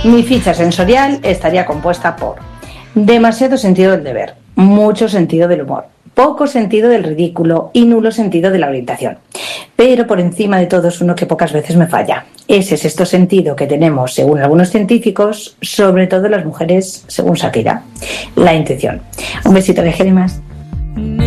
Mi ficha sensorial estaría compuesta por demasiado sentido del deber, mucho sentido del humor, poco sentido del ridículo y nulo sentido de la orientación. Pero por encima de todo es uno que pocas veces me falla. Ese sexto sentido que tenemos, según algunos científicos, sobre todo las mujeres, según Shakira, la intuición. Un besito de Gerimas.